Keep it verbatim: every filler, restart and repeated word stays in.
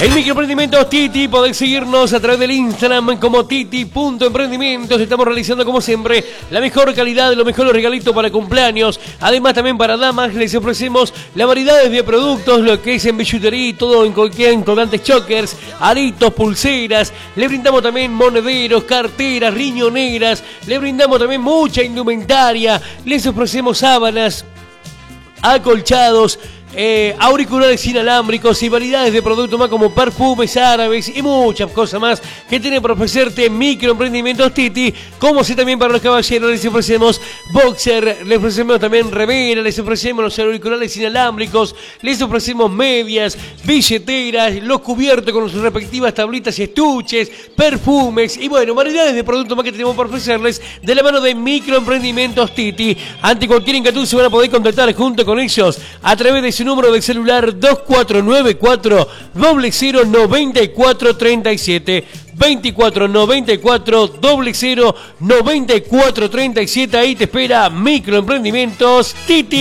En Microemprendimientos Titi podés seguirnos a través del Instagram como titi punto emprendimientos. Estamos realizando como siempre la mejor calidad, los mejores regalitos para cumpleaños. Además también para damas les ofrecemos la variedad de productos, lo que es en billutería, todo en cualquier en colgantes chokers, aritos, pulseras. Le brindamos también monederos, carteras, riñoneras. Le brindamos también mucha indumentaria. Les ofrecemos sábanas, acolchados, Eh, auriculares inalámbricos y variedades de productos más como perfumes árabes y muchas cosas más que tiene para ofrecerte Microemprendimientos Titi. Como si también para los caballeros les ofrecemos boxer, les ofrecemos también remera, les ofrecemos los auriculares inalámbricos, les ofrecemos medias, billeteras, los cubiertos con sus respectivas tablitas y estuches, perfumes y bueno, variedades de productos más que tenemos para ofrecerles de la mano de Microemprendimientos Titi. Ante cualquier inquietud se van a poder contactar junto con ellos a través de su número de celular dos cuatro nueve cuatro cero cero nueve cuatro tres siete. veinticuatro noventa y cuatro cero cero noventa y cuatro treinta y siete. Ahí te espera Microemprendimientos Titi.